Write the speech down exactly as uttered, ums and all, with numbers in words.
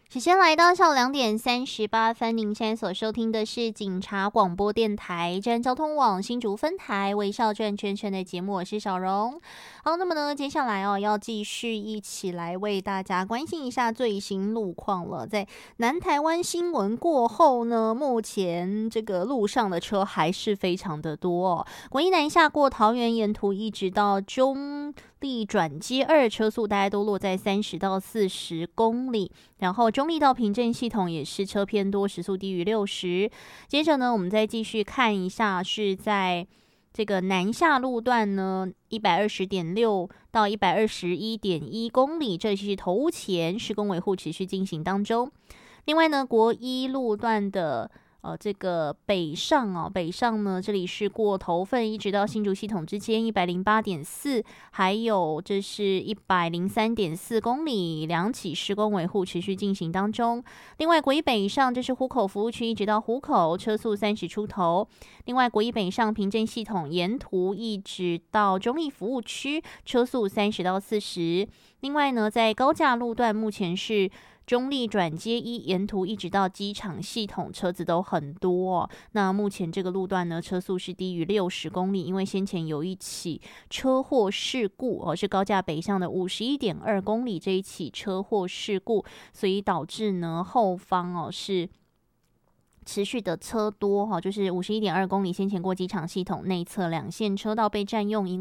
时间来到下午两点三十八分，您现在所收听的是警察广播电台站交通网新竹分台微笑转圈圈的节目，我是小荣。好，那么呢，接下来哦要继续一起来为大家关心一下最新路况了。在南台湾新闻过后呢，目前这个路上的车还是非常的多哦。国一南下过桃园沿途一直到中立转接二，车速大概都落在三十到四十公里，然后中立到平镇系统也是车偏多，时速低于六十。接着呢，我们再继续看一下，是在这个南下路段呢，一百二十点六到一百二十一点一公里，这是头屋前施工维护持续进行当中。另外呢，国一路段的呃，这个北上哦，北上呢，这里是过头份一直到新竹系统之间一百零八点四，还有这是一百零三点四公里，两起施工维护持续进行当中。另外，国一北上这是湖口服务区一直到湖口，车速三十出头。另外，国一北上平镇系统沿途一直到中立服务区，车速三十到四十。另外呢，在高架路段目前是中立转接一，沿途一直到机场系统，车子都很多哦。那目前这个路段呢，车速是低于六十公里，因为先前有一起车祸事故哦，是高架北上的五十一点二公里这一起车祸事故，所以导致呢后方哦是持续的车多哈，就是五十一点二公里，先前过机场系统内侧两线车道被占用，因